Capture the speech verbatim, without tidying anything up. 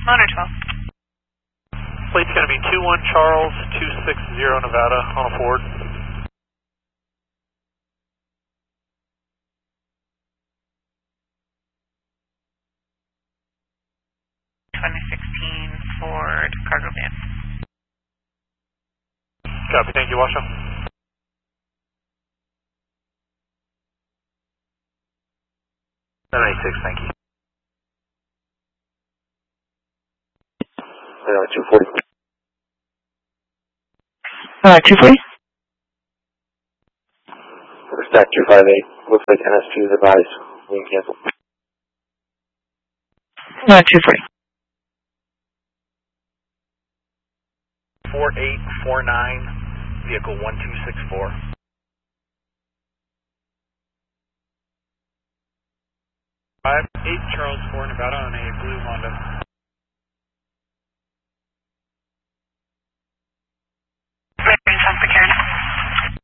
Honor twelve. Plate's going to be two one Charles, two six zero Nevada on a Ford. twenty sixteen Ford cargo van. Copy, thank you, Washoe. seven eighty-six, thank you. Uh, two forty. Uh, two forty? Stack two five eight. Looks like N S two is advised. We can cancel. Uh, two forty. four eight four nine, vehicle one two six four. five eight Charles four Nevada on a blue Honda.